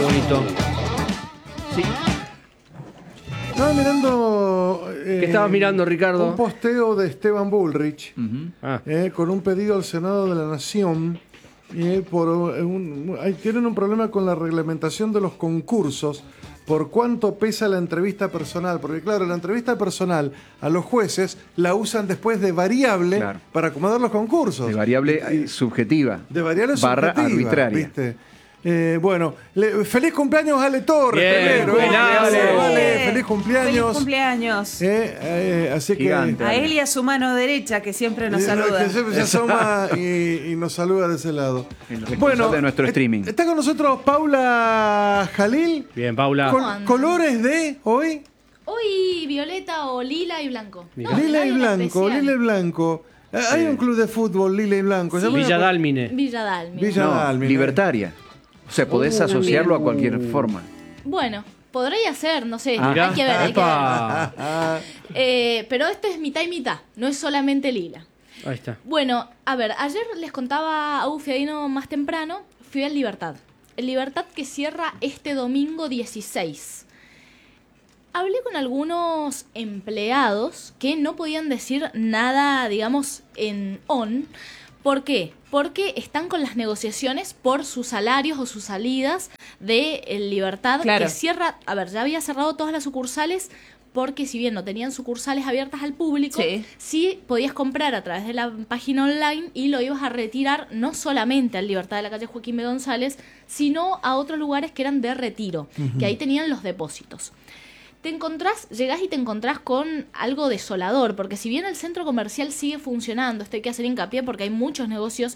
bonito. Sí. Estaba mirando... ¿Qué estabas mirando, Ricardo? Un posteo de Esteban Bullrich con un pedido al Senado de la Nación. Tienen un problema con la reglamentación de los concursos. ¿Por cuánto pesa la entrevista personal? Porque claro, la entrevista personal a los jueces la usan después de variable para acomodar los concursos. De variable subjetiva. De variable barra subjetiva, arbitraria. ¿viste? Bueno, feliz cumpleaños Ale Torres. Bien, primero, Ale. feliz cumpleaños. Feliz cumpleaños. Así Gigante. A él y a su mano derecha, que siempre nos que saluda. siempre se asoma y nos saluda de ese lado. El responsable de nuestro streaming. Está con nosotros Paula Jalil. Bien, Paula. Colores de hoy. Hoy violeta o lila y blanco. Mirá. Lila y nada blanco, especial. lila y blanco. Hay un club de fútbol lila y blanco. ¿Se llama? Villa Dálmine. Villa Dálmine. Villa No, Dálmine. libertaria. O sea, podés asociarlo a cualquier forma. Bueno, podría ser, no sé. Ah. Hay que ver, hay que ver. Epa. Pero este es mitad y mitad, no es solamente lila. Ahí está. Bueno, a ver, ayer les contaba a Ufiadino más temprano, fui al Libertad. El Libertad que cierra este domingo 16. Hablé con algunos empleados que no podían decir nada, digamos, en on. ¿Por qué? Porque están con las negociaciones por sus salarios o sus salidas de El Libertad, Claro. que cierra, a ver, ya había cerrado todas las sucursales, porque si bien no tenían sucursales abiertas al público, sí podías comprar a través de la página online y lo ibas a retirar no solamente al Libertad de la calle Joaquín B. González, sino a otros lugares que eran de retiro, que ahí tenían los depósitos. Llegás y te encontrás con algo desolador, porque si bien el centro comercial sigue funcionando, esto hay que hacer hincapié porque hay muchos negocios